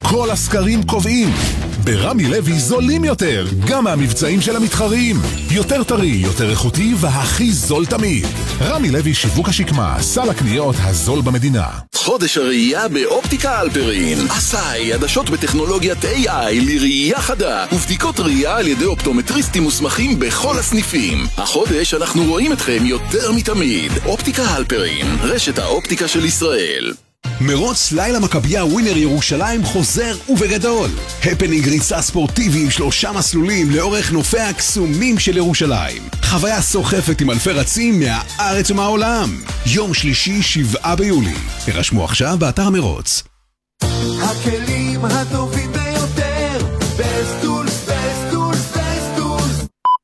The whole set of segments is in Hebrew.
כל הסקרים קובעים. ברמי לוי זולים יותר, גם מהמבצעים של המתחרים. יותר טרי, יותר איכותי והכי זול תמיד. רמי לוי שיווק השקמה, סל הקניות הזול במדינה. חודש הראייה באופטיקה אלפרין. עשאי, עדשות בטכנולוגיית AI לראייה חדה ובדיקות ראייה על ידי אופטומטריסטים מוסמכים בכל הסניפים. החודש אנחנו רואים אתכם יותר מתמיד. אופטיקה אלפרין, רשת האופטיקה של ישראל. מרוץ לילה מכבייה ווינר ירושלים חוזר ובגדול. הפנינג ריצה ספורטיבי עם 3 מסלולים לאורך נופי הקסומים של ירושלים. חוויה סוחפת עם אלפי רצים מהארץ ומהעולם. יום שלישי 7 ביולי. הרשמו עכשיו באתר המרוץ. הכלים הטובים ביותר, בסטולס, בסטולס, בסטולס.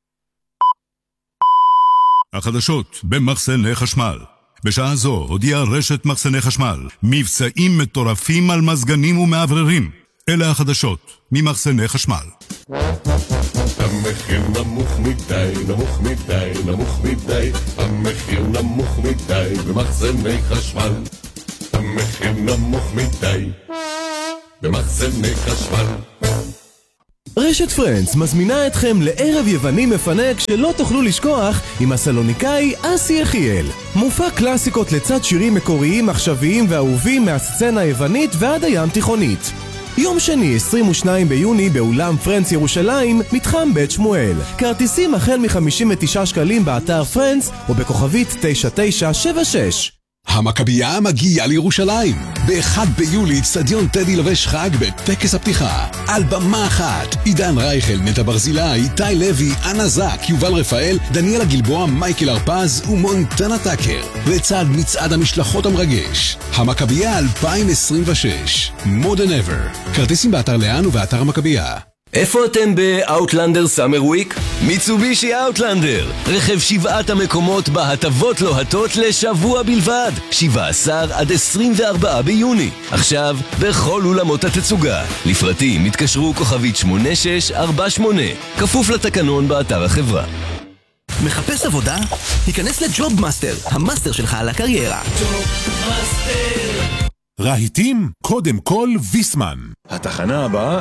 החדשות במחסני חשמל. בשעה זו הודיעה רשת מחסני חשמל מבצעים מטורפים על מזגנים ומעבררים. אלה החדשות ממחסני חשמל. המחיר נמוך מדי, נמוך מדי, נמוך מדי. המחיר נמוך מדי במחסני חשמל. המחיר נמוך מדי במחסני חשמל. רשת פרנץ מזמינה אתכם לערב יווני מפנק שלא תוכלו לשכוח עם הסלוניקאי אסי יחיאל. מופע קלאסיקות לצד שירים מקוריים, עכשוויים ואהובים מהסצנה היוונית ועד הים תיכונית. יום שני 22 ביוני באולם פרנץ ירושלים, מתחם בית שמואל. כרטיסים החל מ-59 שקלים באתר פרנץ או בכוכבית 9976. המכבייה מגיעה לירושלים. ב-1 ביולי אצטדיון טדי לובש חג בטקס הפתיחה. על במה אחת, עידן רייכל, נטע ברזילי, איתי לוי, אנה זק, יובל רפאל, דניאלה גלבוע, מייקל הרפז ומונטנה טאקר. לצד מצעד המשלחות המרגש. המכבייה 2026. More than ever. כרטיסים באתר לאן ובאתר המכבייה. איפה אתם באוטלנדר סאמר וויק? מיצובישי אוטלנדר, רכב 7 המקומות בהטבות לוהטות לשבוע בלבד, 17 עד 24 ביוני. עכשיו בכל אולמות התצוגה. לפרטים מתקשרו כוכבית 8648, כפוף לתקנון באתר החברה. מחפש עבודה? היכנס לג'וב מאסטר, המאסטר שלך על הקריירה. ג'וב מאסטר. רהיטים, קודם כל ויסמן. התחנה הבאה,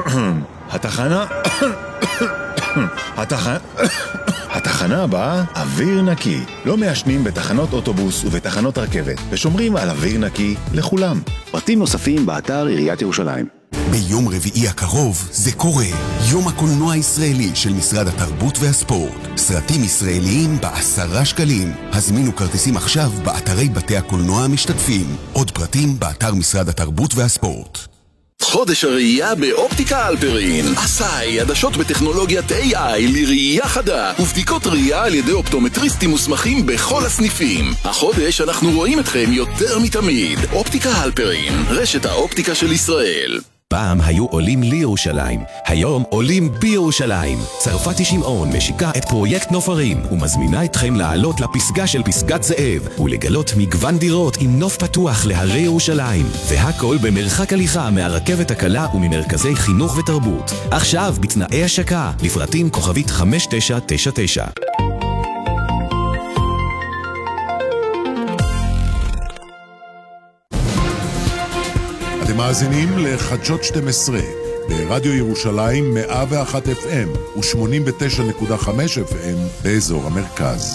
התחנה הבאה, אוויר נקי. לא מעשנים בתחנות אוטובוס ובתחנות רכבת, ושומרים על אוויר נקי לכולם. פרטים נוספים באתר עיריית ירושלים. ביום רביעי הקרוב זה קורה. יום הקולנוע הישראלי של משרד התרבות והספורט. סרטים ישראליים ב10 שקלים. הזמינו כרטיסים עכשיו באתרי בתי הקולנוע המשתתפים. עוד פרטים באתר משרד התרבות והספורט. חודש הראייה באופטיקה אלפרין. עשאי, עדשות בטכנולוגיית AI לראייה חדה ובדיקות ראייה על ידי אופטומטריסטים מוסמכים בכל הסניפים. החודש אנחנו רואים אתכם יותר מתמיד. אופטיקה אלפרין, רשת האופטיקה של ישראל. פעם היו עולים לירושלים, היום עולים בירושלים. צרפתי שמעון משיקה את פרויקט נופרים ומזמינה אתכם לעלות לפסגה של פסגת זאב ולגלות מגוון דירות עם נוף פתוח להרי ירושלים, והכל במרחק הליכה מהרכבת הקלה וממרכזי חינוך ותרבות. עכשיו בתנאי השקה, לפרטים כוכבית 5999. אתם מאזינים לחדשות 12 ברדיו ירושלים 101 FM ו-89.5 FM באזור המרכז.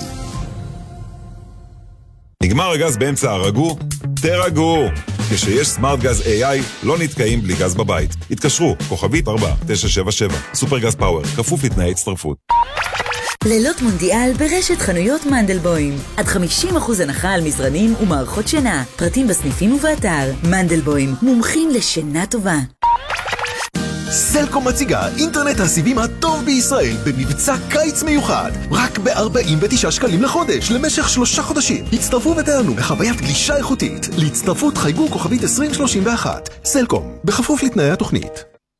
נגמר הגז באמצע הרגו? תרגו! כשיש סמארט גז AI לא נתקעים בלי גז בבית. התקשרו, כוכבית 4977, סופר גז פאוור, כפוף לתנאי הצטרפות. לילות מונדיאל ברשת חנויות מנדלבוים. עד 50% הנחה על מזרנים ומערכות שינה. פרטים בסניפים ובאתר. מנדלבוים, מומחים לשינה טובה. סלקום מציגה אינטרנט הסיבים הטוב בישראל במבצע קיץ מיוחד. רק ב-49 שקלים לחודש למשך 3 חודשים. הצטרפו ותענו בחוויית גלישה איכותית. להצטרפות חייגו כוכבית 2031. סלקום, בכפוף לתנאי התוכנית.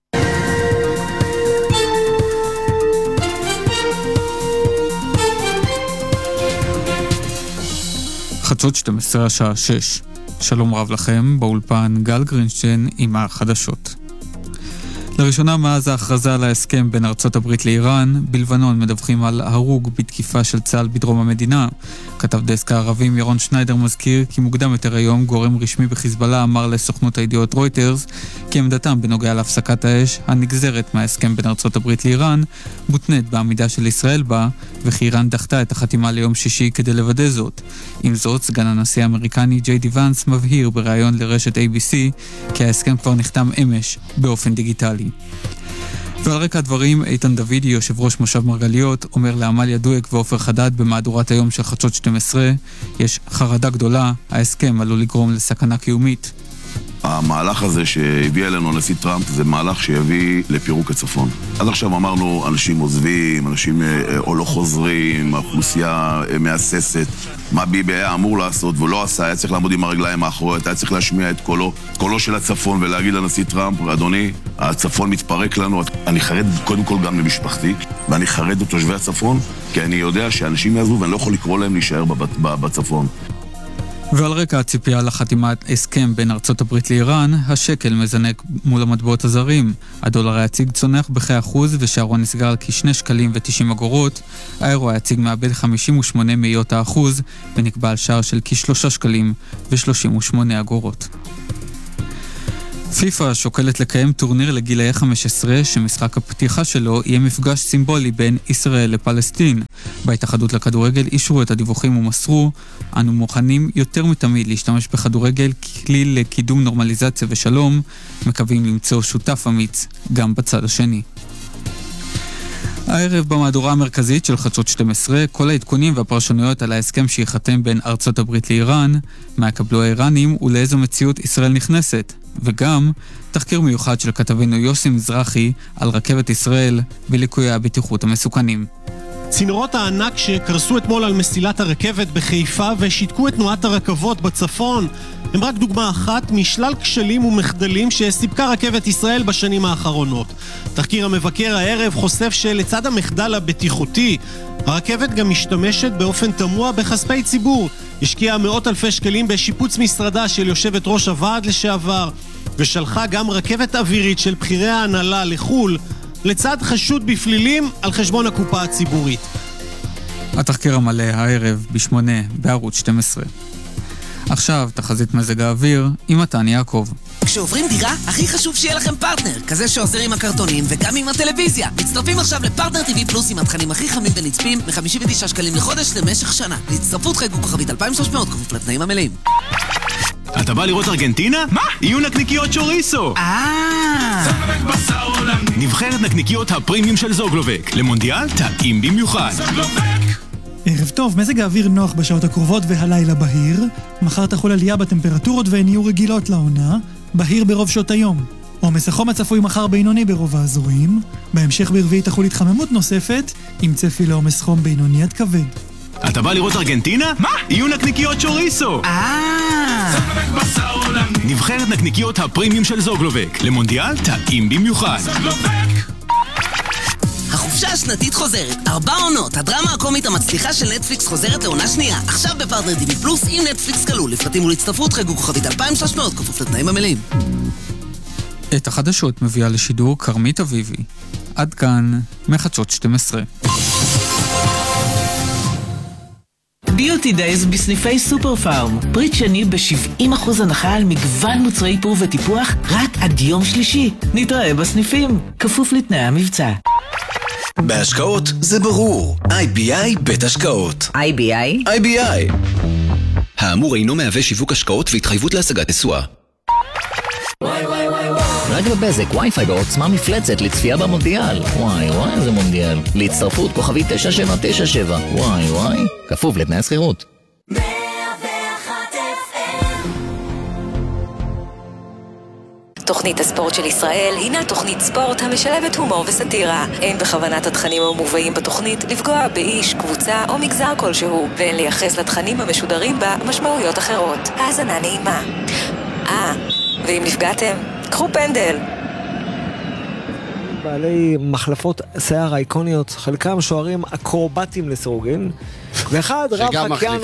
חדשות 12 השעה 6. שלום רב לכם, באולפן גל גרינשטיין עם החדשות. לראשונה מאז ההכרזה על ההסכם בין ארצות הברית לאיראן, בלבנון מדווחים על הרוג בתקיפה של צה"ל בדרום המדינה. כתב דסק הערבים ירון שניידר מזכיר כי מוקדם יותר היום גורם רשמי בחיזבאללה אמר לסוכנות הידיעות רויטרס כי עמדתם בנוגע להפסקת האש הנגזרת מההסכם בין ארצות הברית לאיראן מותנית בעמידה של ישראל בה, וכי איראן דחתה את החתימה ליום שישי כדי לוודא זאת. עם זאת, סגן הנשיא האמריקני ג'יי די ונס מבהיר בראיון לרשת ABC כי ההסכם כבר נחתם אמש באופן דיגיטלי. ועל רקע הדברים, איתן דוידי, יושב ראש מושב מרגליות, אומר לעמליה דואק ועופר חדד במהדורת היום של חדשות 12, יש חרדה גדולה, ההסכם עלול לגרום לסכנה קיומית. המהלך הזה שהביא אלינו הנשיא טראמפ זה מהלך שיביא לפירוק הצפון. עד עכשיו אמרנו, אנשים עוזבים, אנשים או לא חוזרים, האוכלוסייה מאססת. מה ביבי היה אמור לעשות ולא עשה, היה צריך לעמוד עם הרגליים האחוריות, היה צריך להשמיע את קולו של הצפון ולהגיד לנשיא טראמפ, אדוני, הצפון מתפרק לנו. אני חרד קודם כל גם למשפחתי, ואני חרד לתושבי הצפון, כי אני יודע שאנשים יעזבו ואני לא יכול לקרוא להם להישאר בצפון. ועל רקע הציפייה לחתימת הסכם בין ארצות הברית לאיראן, השקל מזנק מול המטבעות הזרים. הדולר היציג צונח בכ1% ושערון נסגר על כ2 שקלים ו90 אגורות. האירו היציג מאבד 58% ונקבע על שער של כ3 שקלים ו38 אגורות. פיפה שוקלת לקיים טורניר לגילאי 15 שמשחק הפתיחה שלו יהיה מפגש סימבולי בין ישראל לפלסטין. בהתאחדות לכדורגל אישרו את הדיווחים ומסרו, אנו מוכנים יותר מתמיד להשתמש בכדורגל כלי לקידום נורמליזציה ושלום, מקווים למצוא שותף אמיץ גם בצד השני. הערב במהדורה המרכזית של חדשות 12, כל העדכונים והפרשנויות על ההסכם שיחתם בין ארצות הברית לאיראן, מה יקבלו האיראנים ולאיזו מציאות ישראל נכנסת, וגם תחקיר מיוחד של כתבנו יוסי מזרחי על רכבת ישראל וליקויי הבטיחות המסוכנים. צינורות הענק שקרסו אתמול על מסילת הרכבת בחיפה ושיתקו את תנועת הרכבות בצפון הם רק דוגמה אחת משלל כשלים ומחדלים שסיפקה רכבת ישראל בשנים האחרונות. תחקיר המבקר הערב חושף שלצד המחדל הבטיחותי, הרכבת גם משתמשת באופן תמוה בכספי ציבור. השקיעה מאות אלפי שקלים בשיפוץ משרדה של יושבת ראש הוועד לשעבר, ושלחה גם רכבת אווירית של בחירי ההנהלה לחול, לצד חשוד בפלילים על חשבון הקופה הציבורית. התחקיר המלא הערב ב8 בערוץ 12. עכשיו תחזית מזג האוויר עם מתן יעקב. כשעוברים דירה, הכי חשוב שיהיה לכם פרטנר, כזה שעוזר עם הקרטונים וגם עם הטלוויזיה. מצטרפים עכשיו לפרטנר TV פלוס עם התכנים הכי חמים ונצפים ב-59 שקלים לחודש למשך שנה. להצטרפות חייגו כוכבית 2300 כפוף לתנאים המלאים. אתה בא לראות ארגנטינה? מה? יהיו נקניקיות צ'וריסו! נבחרת נקניקיות הפרימיום של זוגלובק. למונדיאל טעים במיוחד. ערב טוב, מזג האוויר נוח בשעות הקרובות והלילה בהיר. מחר תחול עלייה בטמפרטורות והן יהיו רגילות לעונה. בהיר ברוב שעות היום. עומס החום הצפוי מחר בינוני ברוב האזורים. בהמשך ברביעי תחול התחממות נוספת, עם צפי לעומס חום בינוני עד כבד. אתה בא לראות ארגנטינה? מה? יהיו נקניקיות צ'וריסו! נבחרת נקניקיות הפרימיום של זוגלובק. למונדיאל טעים במיוחד. החופשה השנתית חוזרת, 4 עונות, הדרמה הקומית המצליחה של נטפליקס חוזרת לעונה שנייה. עכשיו בפרטנר TV פלוס עם נטפליקס כלול. לפרטים ולהצטרפות חייגו כוכבית 2300 כפוף לתנאים המלאים. את החדשות מביאה לשידור קרמית אביבי. עד כאן מחדשות 12. ביוטי דייז בסניפי סופר פארם. פריט שני ב-70% הנחה על מגוון מוצרי איפור וטיפוח רק עד יום שלישי. נתראה בסניפים, כפוף לתנאי המבצע. בהשקעות זה ברור. IBI בית השקעות. IBI? IBI. האמור אינו מהווה שיווק השקעות והתחייבות להשגת תשואה. רק בבזק, וי-פיי בעוצמה מפלצת לצפייה במונדיאל. וואי, איזה מונדיאל. להצטרפות כוכבית 9797. וואי, כפוף לתנאי השכירות. תוכנית הספורט של ישראל הינה תוכנית ספורט המשלבת הומור וסטירה. אין בכוונת התכנים המובאים בתוכנית לפגוע באיש, קבוצה או מגזר כלשהו, ואין לייחס לתכנים המשודרים בה משמעויות אחרות. האזנה נעימה. ואם נפגעתם, קחו פנדל. בעלי מחלפות שיער האיקוניות, חלקם שוערים אקרובטים לסירוגין, ואחד רב חקיין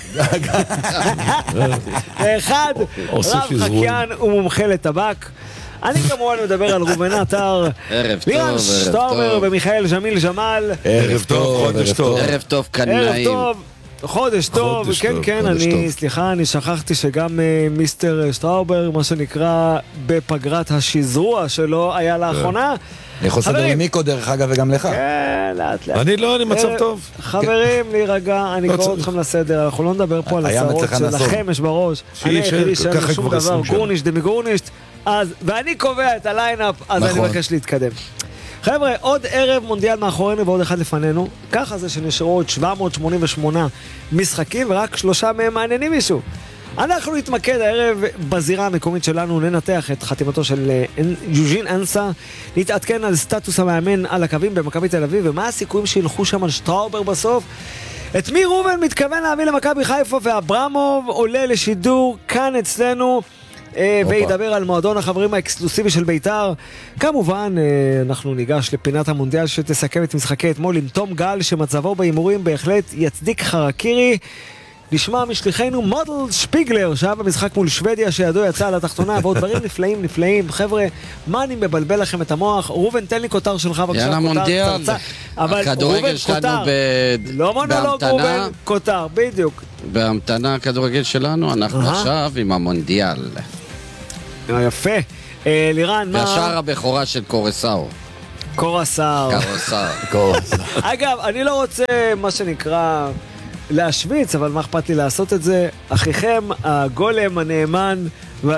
הוא מומחה לטבק. אני כמובן מדבר על ראובן עטר, ערב טוב, לירן שטאובר ומיכאל ג'מיל ג'מאל. ערב טוב, חודש טוב. ערב טוב, קנאים. ערב טוב. חודש טוב, כן, אני שכחתי שגם מיסטר שטראובר, מה שנקרא בפגרת השזרוע שלו, היה לאחרונה. אני יכול לסדר למיקו דרך אגב וגם לך. כן, לאט לאט. אני לא, אני מצב טוב. חברים, להירגע, אני קורא אתכם לסדר, אנחנו לא נדבר פה על השרות שלכם, יש בראש. אני היחידי שאין לו שום דבר, גורניש דמי גורניש, ואני קובע את הליינאפ, אז אני מבקש להתקדם. חבר'ה, עוד ערב מונדיאל מאחורינו ועוד אחד לפנינו. ככה זה שנשארו עוד 788 משחקים ורק 3 מהם מעניינים מישהו. אנחנו נתמקד הערב בזירה המקומית שלנו, ננתח את חתימתו של יוז'ין אנסה, נתעדכן על סטטוס המאמן על הקווים במכבי תל אביב ומה הסיכויים שילכו שם על שטראובר בסוף. את מי ראובן מתכוון להביא למכבי חיפה ואברמוב עולה לשידור כאן אצלנו וידבר על מועדון החברים האקסקלוסיבי של ביתר. כמובן אנחנו ניגש לפינת המונדיאל שתסכם את משחקי אתמול עם תום גל שמצבו באימורים בהחלט יצדיק חרקירי. נשמע משליחנו מודל שפיגלר שהיה במשחק מול שוודיה שידו יצא על התחתונה ועוד דברים נפלאים. חבר'ה, מה אני מבלבל לכם את המוח? ראובן, תן לי כותר שלך בבקשה. יאללה מונדיאל, הכדורגל שלנו לא מונולוג ראובן, כותר, בדיוק. בהמתנה הכדורגל שלנו, אנחנו עכשיו עם המונדיאל. יפה. לירן, מה? והשער הבכורה של קורסאו. קורסאו. אגב, אני לא רוצה מה שנקרא להשוויץ, אבל מה אכפת לי לעשות את זה? אחיכם, הגולם הנאמן,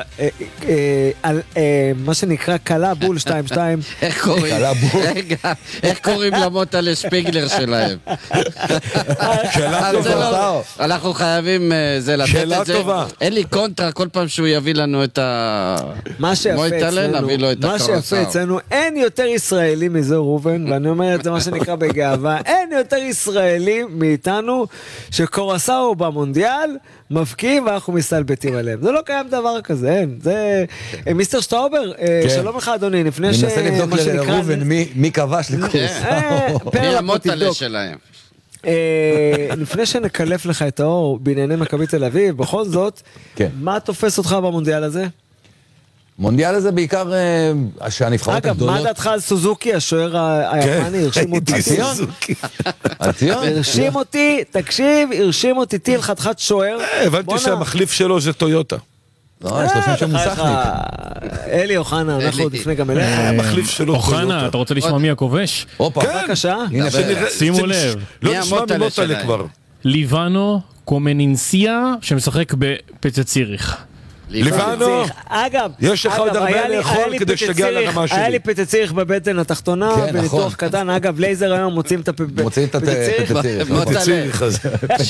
מה שנקרא קלה בול 2-2. איך קוראים למוטה לשפיגלר שלהם? שאלה טובה. אנחנו חייבים לתת את זה. אין לי קונטרה כל פעם שהוא יביא לנו את המויטלה, נביא לו את הקורסאו. מה שיפה אצלנו, אין יותר ישראלי מזה ראובן, ואני אומר את זה מה שנקרא בגאווה, אין יותר ישראלי מאיתנו שקורסאו במונדיאל מבקיעים ואנחנו מסתלבטים עליהם. זה לא קיים דבר כזה, אין. זה... מיסטר שטאובר, שלום לך אדוני, לפני ש... אני מנסה לבדוק לראובן מי כבש לקורסאו. מי המוטלה שלהם. לפני שנקלף לך את האור בענייני מכבי תל אביב, בכל זאת, מה תופס אותך במונדיאל הזה? מונדיאל הזה בעיקר שהנבחרות הגדולות... אגב, מה דעתך על סוזוקי, השוער היפני, הרשים אותי. על ציון? הרשים אותי, תקשיב, הרשים אותי טיל חתיכת שוער. הבנתי שהמחליף שלו זה טויוטה. לא, יש לו שם מוסכניק. אלי אוחנה, אנחנו עוד לפני גם אליך. המחליף שלו אוחנה, אתה רוצה לשמוע מי הכובש? בבקשה. שימו לב. לא נשמע ממוטלה כבר. ליבנו קומנינסיה שמשחק בפצע ציריך. ליבנו, אגב, יש לך עוד הרבה לאכול כדי שתגיע לרמה שלי. היה לי פצע ציריך בבטן התחתונה וניתוח קטן. אגב, לייזר היום מוצאים את הפצע ציריך הזה.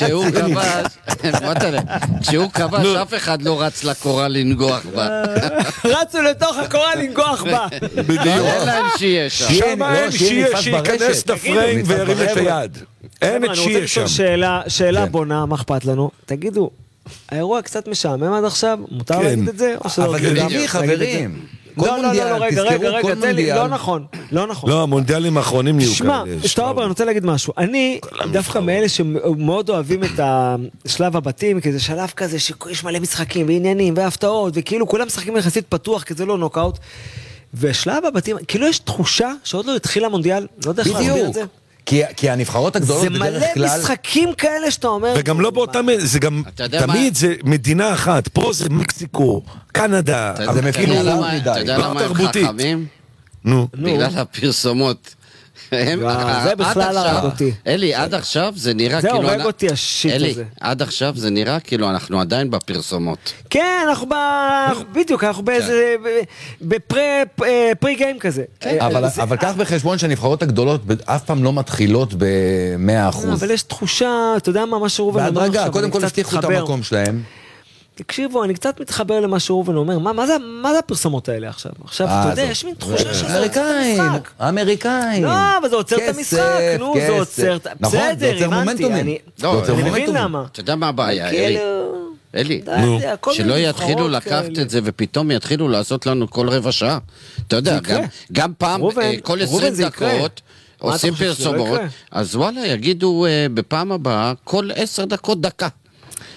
כשהוא כבש אף אחד לא רץ לקורה לנגוח בה. רצו לתוך הקורה לנגוח בה. בדיוק. אין להם שיהיה שם. שם אין שיהיה שייכנס את הפריים וירים את היד. אין את שיהיה שם. שאלה בונה, מה אכפת לנו? תגידו, האירוע קצת משעמם עד עכשיו, מותר להגיד את זה? אבל זה להביא חברים. לא, רגע, לא נכון. לא, המונדיאלים האחרונים נהיו כאלה. שמע, שטאובר, אני רוצה להגיד משהו. אני דווקא מאלה שמאוד אוהבים את השלב הבתים, כי זה שלב כזה שיש מלא משחקים ועניינים והפתעות, וכאילו כולם משחקים יחסית פתוח, כי זה לא נוקאוט. ושלב הבתים, כאילו יש תחושה שעוד לא התחיל המונדיאל, לא יודע איך להסביר את זה. כי הנבחרות הגדולות בדרך כלל... זה מלא משחקים כאלה שאתה אומר... וגם לא באותה... זה גם... תמיד זה מדינה אחת. פה זה מקסיקו, קנדה. זה מפילוסם מדי. אתה יודע למה הם חכמים? נו. בגלל הפרסומות. זה בכלל הרג אותי. אלי, עד עכשיו זה נראה זה כאילו... הורג אותי השיט הזה. אלי, עד עכשיו זה נראה כאילו אנחנו עדיין בפרסומות. כן, אנחנו בדיוק, אנחנו באיזה... בפרי גיים כזה. אבל כך בחשבון שהנבחרות הגדולות אף פעם לא מתחילות ב-100%. אבל יש תחושה, אתה יודע מה שרובן אומר עכשיו? בהדרגה, קודם כל הבטיחו את המקום שלהם. תקשיבו, אני קצת מתחבר למה שרובן אומר, מה זה הפרסומות האלה עכשיו? עכשיו, אתה יודע, יש מין תחושה שזה עוצר את המשחק. האמריקאים. לא, אבל זה עוצר את המשחק, נו, זה עוצר... נכון, זה עוצר מומנטומים. אני מבין למה. אתה יודע מה הבעיה, אלי? שלא יתחילו לקחת את זה ופתאום יתחילו לעשות לנו כל רבע שעה. אתה יודע, גם פעם, כל 20 דקות עושים פרסומות, אז וואלה, יגידו בפעם הבאה כל 10 דקות דקה.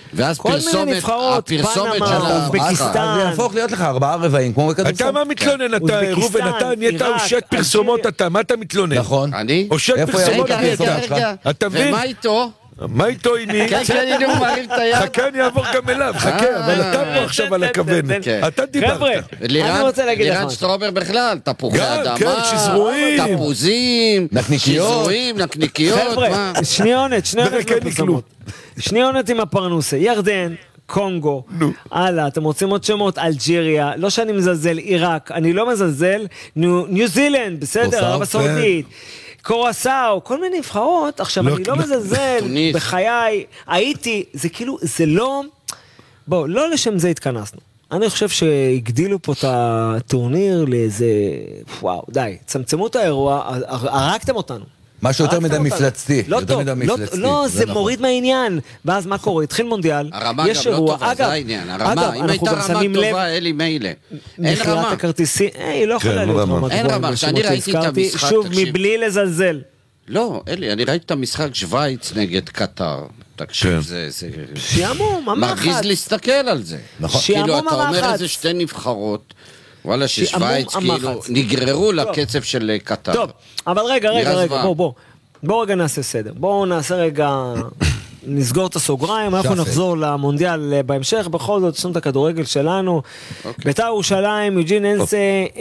ואז כל מיני נבחרות, פנמה, אוזבקיסטן. זה יהפוך להיות לך 4 רבעים, כמו בכדורסל. אתה מה מתלונן? אתה, ראובן, אתה נהיית אושק פרסומות, אתה, מה אתה מתלונן? נכון. אני? אושק פרסומות נהיית. אתה מבין? ומה איתו? מה איתו עם מי? כן, הנה הוא מרים את היד. חכה, אני אעבור גם אליו, חכה, אבל אתה פה עכשיו על הכוונת. אתה דיברת. חבר'ה, אני רוצה להגיד לך. לירן שטרובר בכלל, תפוחי אדמה, שזרועים, תפוזים, נקניקיות. חבר'ה, שניונת עם הפרנוסה, ירדן, קונגו, הלאה, אתם רוצים עוד שמות, אלג'יריה, לא שאני מזלזל, עיראק, אני לא מזלזל, ניו זילנד, בסדר, ערב הסעודית, קורסאו, כל מיני נבחרות, עכשיו אני לא מזלזל, בחיי, הייתי, זה כאילו, זה לא, בואו, לא לשם זה התכנסנו. אני חושב שהגדילו פה את הטורניר לאיזה, וואו, די, צמצמו את האירוע, הרגתם אותנו. משהו יותר מדי מפלצתי. לא טוב, לא, זה מוריד מהעניין. ואז מה קורה? התחיל מונדיאל, יש אירוע. הרמה גם לא טובה, זה העניין. הרמה, אם הייתה רמה טובה, אלי מילא. אין רמה. היא לא יכולה להיות רמה טובה. אין רמה, כשאני ראיתי את המשחק, שוב, מבלי לזלזל. לא, אלי, אני ראיתי את המשחק שוויץ נגד קטר. תקשיב, זה שיעמום, המחץ. מרגיז להסתכל על זה. כאילו, אתה אומר איזה שתי נבחרות, וואלה, ששוויץ כאילו נגררו לקצב של קטר. טוב, אבל רגע, בואו רגע נעשה סדר. בואו נעשה רגע, נסגור את הסוגריים, אנחנו נחזור למונדיאל בהמשך, בכל זאת, שנות הכדורגל שלנו. בית"ר ירושלים, יוג'ין אנסה,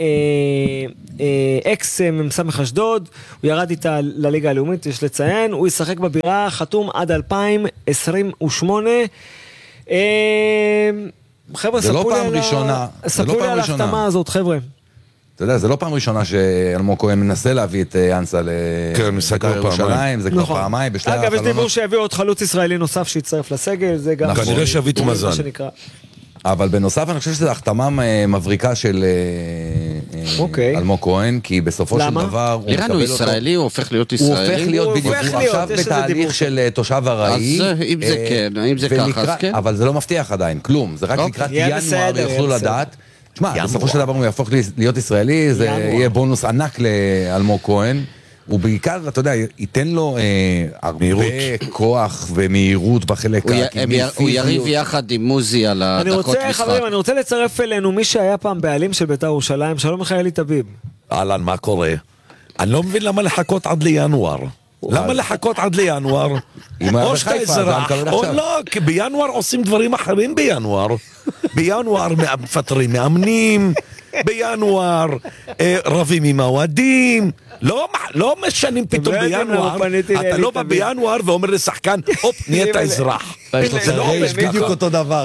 אקס ממסמך אשדוד, הוא ירד איתה לליגה הלאומית, יש לציין, הוא ישחק בבירה, חתום עד 2028. חבר'ה, ספרו לי על ההחתמה הזאת, חבר'ה. אתה יודע, זה לא פעם ראשונה שאלמוג כהן מנסה להביא את אנסה לבית"ר ירושלים, זה כבר פעמיים. אגב, יש דיבור שהביאו עוד חלוץ ישראלי נוסף שיצטרף לסגל, זה גם... כנראה שהביאו מזל. אבל בנוסף אני חושב שזו החתמה מבריקה של אלמוג כהן, כי בסופו של דבר הוא מקבל אותו. הוא ישראלי, הוא הופך להיות ישראלי. הוא הופך להיות בדיוק, הוא עכשיו בתהליך של תושב ארעי. אז אם זה כן, אם זה ככה, אז כן. אבל זה לא מבטיח עדיין, כלום. זה רק לקראת ינואר יוכלו לדעת. תשמע, בסופו של דבר הוא יהפוך להיות ישראלי, זה יהיה בונוס ענק לאלמוג כהן. הוא בעיקר, אתה יודע, ייתן לו הרבה כוח ומהירות בחלק הקדמי. הוא יריב יחד עם מוזי על הדקות משחק. חברים, אני רוצה לצרף אלינו מי שהיה פעם בעלים של בית"ר ירושלים, שלום מיכאלי טביב. אהלן, מה קורה? אני לא מבין למה לחכות עד לינואר. למה לחכות עד לינואר? או שאתה אזרח, או לא, כי בינואר עושים דברים אחרים בינואר. בינואר מפטרים מאמנים, בינואר רבים עם האוהדים, לא משנים פתאום בינואר, אתה לא בא בינואר ואומר לשחקן, הופ, נהיית אזרח. יש בדיוק אותו דבר.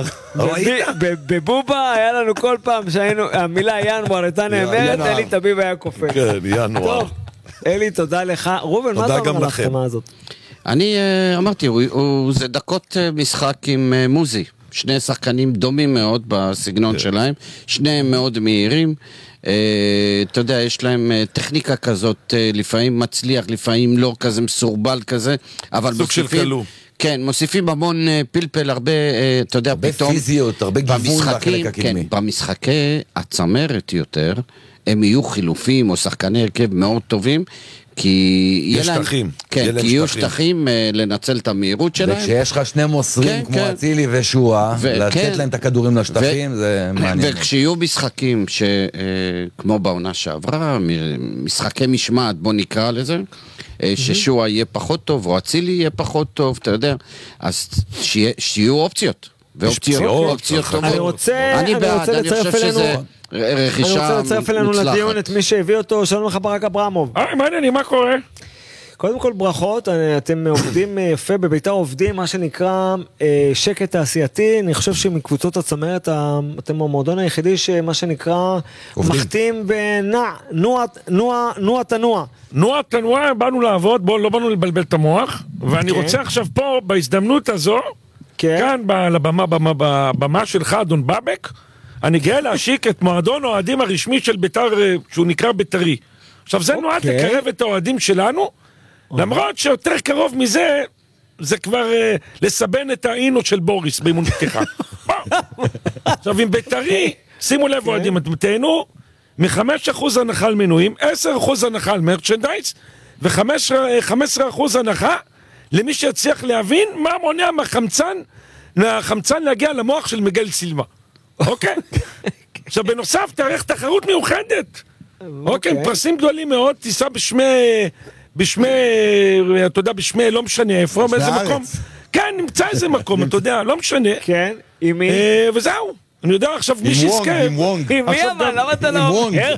בבובה היה לנו כל פעם שהמילה ינואר הייתה נאמרת, אלי טביב היה קופץ. כן, ינואר. אלי, תודה לך. ראובן, מה אתה אומר על ההחתמה הזאת? אני אמרתי, זה דקות משחק עם מוזי. שני שחקנים דומים מאוד בסגנון שלהם, שניהם מאוד מהירים. אתה יודע, יש להם טכניקה כזאת, לפעמים מצליח, לפעמים לא, כזה מסורבל כזה, אבל סוג של כלוא. כן, מוסיפים המון פלפל, הרבה, אתה יודע, פתאום... הרבה פיזיות, הרבה גיוון בחלק הקדמי. כן, במשחקי הצמרת יותר, הם יהיו חילופים או שחקני הרכב מאוד טובים, כי יש שטחים. כן, כי יהיו שטחים לנצל את המהירות שלהם. וכשיש לך שני מוסרים כמו אצילי ושועה, לתת להם את הכדורים לשטחים, זה מעניין. וכשיהיו משחקים כמו בעונה שעברה, משחקי משמעת, בוא נקרא לזה, ששועה יהיה פחות טוב, או אצילי יהיה פחות טוב, אתה יודע, אז שיהיו אופציות. ואופציות טובות. אני רוצה לצרף אלינו... רכישה מוצלחת. אני רוצה לצרף אלינו לדיון את מי שהביא אותו, שלום לך ברק אברמוב. מעניין, מה קורה? קודם כל ברכות, אתם עובדים יפה, בבית"ר עובדים, מה שנקרא שקט תעשייתי, אני חושב שמקבוצות הצמרת, אתם המועדון היחידי שמה שנקרא מחתים נוע תנוע, באנו לעבוד, לא באנו לבלבל את המוח, ואני רוצה עכשיו פה, בהזדמנות הזו, כאן בבמה שלך, אדון בבק, אני גאה להשיק את מועדון האוהדים הרשמי של בית"ר, שהוא נקרא בית"רי. עכשיו זה נועד לקרב את האוהדים שלנו, למרות שיותר קרוב מזה, זה כבר לסבן את האינו של בוריס באימון פתיחה. עכשיו עם בית"רי, שימו לב אוהדים, אתם תהנו מ5% הנחה על מנויים, 10% הנחה על מרצ'נדייז, ו15% הנחה למי שיצליח להבין מה מונע מהחמצן החמצן להגיע למוח של מיגל סילבה. אוקיי? עכשיו בנוסף תארך תחרות מיוחדת. אוקיי, פרסים גדולים מאוד, תיסע בשמי, אתה יודע, בשמי, לא משנה איפה, באיזה מקום. כן, נמצא איזה מקום, אתה יודע, לא משנה. כן, עם מי? וזהו. אני יודע עכשיו מי שיזכה. עם מי אבל? למה אתה לא אומר?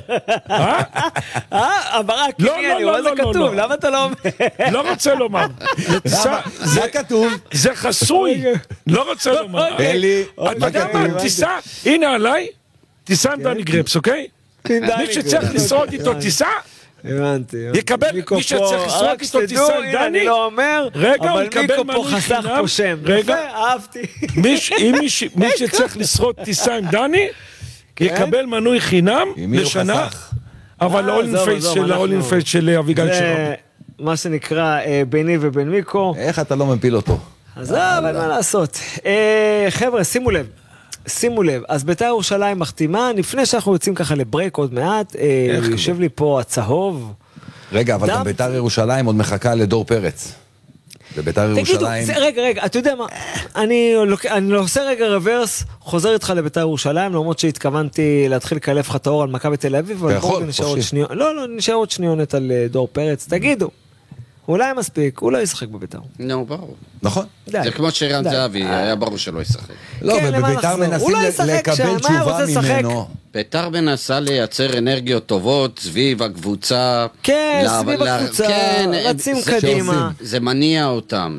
ברק, עם מי אני? מה זה כתוב? למה אתה לא אומר? לא רוצה לומר. זה כתוב. זה חסוי. לא רוצה לומר. אלי, אתה יודע מה? תיסע, הנה עליי, תיסע עם דני גרפס, אוקיי? מי שצריך לשרוד איתו תיסע, הבנתי. יקבל, מי שצריך לשרוד איתו תיסע עם דני, אני לא אומר, אבל מיקו פה חסך פה שם. רגע, אהבתי. מי שצריך לשרוד תיסע עם דני, יקבל מנוי חינם לשנה, אבל האולין פייס של אביגל שלו. מה שנקרא ביני ובין מיקו. איך אתה לא מפיל אותו? אז אבל מה לעשות. חבר'ה, שימו לב, אז בית"ר ירושלים מחתימה, לפני שאנחנו יוצאים ככה לברייק עוד מעט, יושב לי פה הצהוב. רגע, אבל גם בית"ר ירושלים עוד מחכה לדור פרץ. בבית"ר ירושלים... תגידו, רגע, אתה יודע מה, אני עושה רגע רוורס, חוזר איתך לבית"ר ירושלים, למרות שהתכוונתי להתחיל לקלף לך את האור על מכבי תל אביב, אבל בואו נשאר עוד שניונת, נשאר עוד שניונת על דור פרץ, תגידו. אולי מספיק, הוא לא ישחק בביתר. נו, ברור. נכון. זה כמו שרן זהבי, היה ברור שלא ישחק. לא, ובביתר מנסים לקבל תשובה ממנו. ביתר מנסה לייצר אנרגיות טובות סביב הקבוצה. כן, סביב הקבוצה, רצים קדימה. זה מניע אותם.